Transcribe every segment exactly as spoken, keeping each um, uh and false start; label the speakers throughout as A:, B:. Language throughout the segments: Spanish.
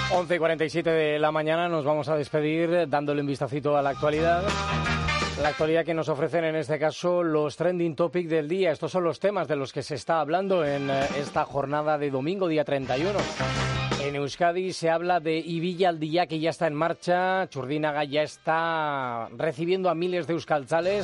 A: once y cuarenta y siete de la mañana nos vamos a despedir dándole un vistacito a la actualidad. La actualidad que nos ofrecen en este caso los trending topic del día. Estos son los temas de los que se está hablando en esta jornada de domingo, día treinta y uno. En Euskadi se habla de Ibilla al día, que ya está en marcha. Txurdinaga ya está recibiendo a miles de euskaltzales.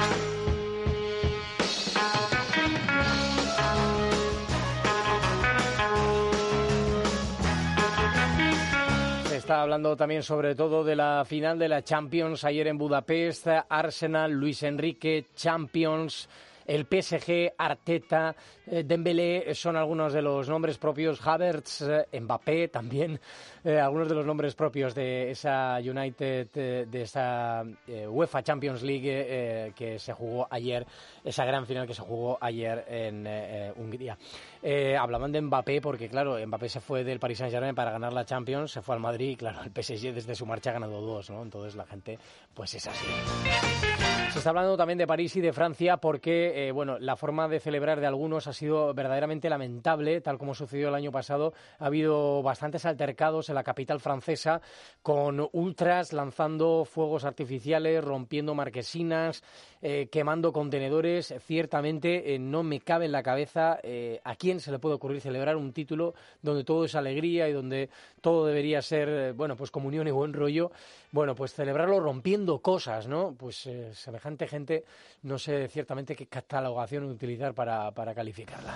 A: Está hablando también sobre todo de la final de la Champions ayer en Budapest, Arsenal, Luis Enrique, Champions, el P S G, Arteta, eh, Dembélé son algunos de los nombres propios, Havertz, eh, Mbappé también, eh, algunos de los nombres propios de esa United, eh, de esa eh, UEFA Champions League eh, que se jugó ayer, esa gran final que se jugó ayer en eh, Hungría. Eh, hablaban de Mbappé porque, claro, Mbappé se fue del Paris Saint-Germain para ganar la Champions, se fue al Madrid y, claro, el P S G desde su marcha ha ganado dos, ¿no? Entonces la gente, pues es así. Se está hablando también de París y de Francia porque, eh, bueno, la forma de celebrar de algunos ha sido verdaderamente lamentable, tal como sucedió el año pasado. Ha habido bastantes altercados en la capital francesa con ultras lanzando fuegos artificiales, rompiendo marquesinas, eh, quemando contenedores. Ciertamente eh, no me cabe en la cabeza eh, a quién se le puede ocurrir celebrar un título donde todo es alegría y donde todo debería ser, eh, bueno, pues comunión y buen rollo. Bueno, pues celebrarlo rompiendo cosas, ¿no? Pues eh, semejante gente, no sé ciertamente qué catalogación utilizar para, para calificarla.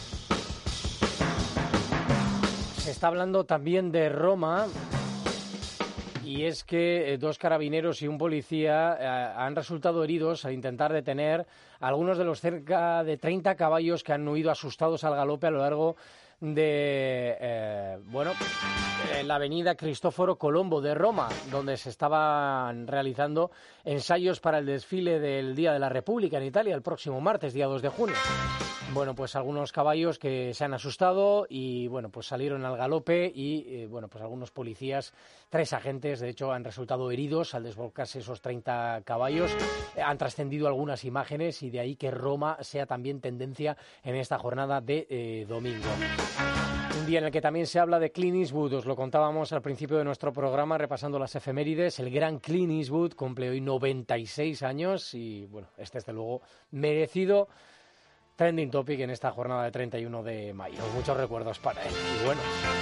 A: Se está hablando también de Roma. Y es que eh, dos carabineros y un policía eh, han resultado heridos al intentar detener a algunos de los cerca de treinta caballos que han huido asustados al galope a lo largo de, eh, bueno, en la avenida Cristóforo Colombo de Roma, donde se estaban realizando ensayos para el desfile del Día de la República en Italia el próximo martes, día dos de junio. Bueno, pues algunos caballos que se han asustado y, bueno, pues salieron al galope y, eh, bueno, pues algunos policías, tres agentes, de hecho, han resultado heridos al desvolcarse esos treinta caballos. Eh, han trascendido algunas imágenes y de ahí que Roma sea también tendencia en esta jornada de eh, domingo. Un día en el que también se habla de Clint Eastwood, os lo contábamos al principio de nuestro programa repasando las efemérides. El gran Clint Eastwood cumple hoy noventa y seis años y, bueno, este desde luego merecido trending topic en esta jornada de treinta y uno de mayo. Muchos recuerdos para él. Y bueno.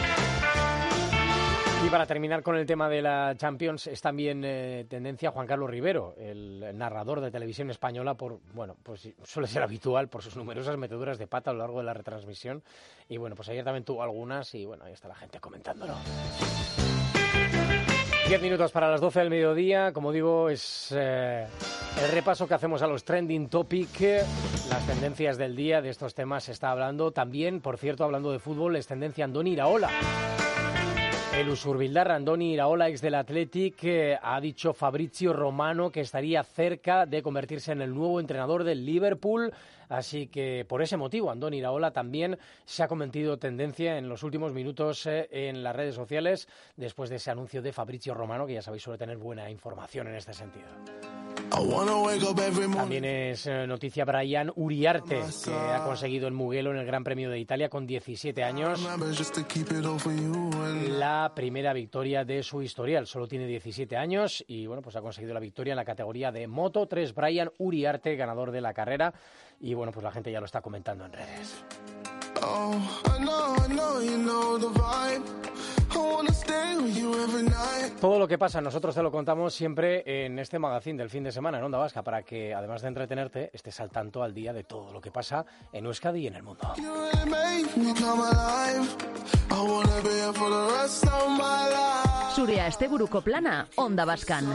A: Y para terminar con el tema de la Champions, es también eh, tendencia Juan Carlos Rivero, el narrador de televisión española, por, bueno, pues suele ser habitual por sus numerosas meteduras de pata a lo largo de la retransmisión. Y bueno, pues ayer también tuvo algunas y bueno, ahí está la gente comentándolo. Diez minutos para las doce del mediodía. Como digo, es eh, el repaso que hacemos a los trending topic, las tendencias del día. De estos temas se está hablando. También, por cierto, hablando de fútbol, es tendencia Andoni Iraola. El usurbildarra Andoni Iraola, ex del Athletic, eh, ha dicho Fabrizio Romano que estaría cerca de convertirse en el nuevo entrenador del Liverpool. Así que por ese motivo Andoni Iraola también se ha convertido tendencia en los últimos minutos eh, en las redes sociales después de ese anuncio de Fabrizio Romano, que ya sabéis suele tener buena información en este sentido. También es eh, noticia Brian Uriarte, que ha conseguido el Mugello en el Gran Premio de Italia con diecisiete años. La primera victoria de su historial. Solo tiene diecisiete años y bueno, pues ha conseguido la victoria en la categoría de Moto tres. Brian Uriarte, ganador de la carrera. Y bueno, pues la gente ya lo está comentando en redes. Oh, I know, I know, you know the vibe. Todo lo que pasa, nosotros te lo contamos siempre en este magazine del fin de semana en Onda Vasca, para que, además de entretenerte, estés al tanto al día de todo lo que pasa en Euskadi y en el mundo.
B: Zure asteburuko plana Onda Vascan.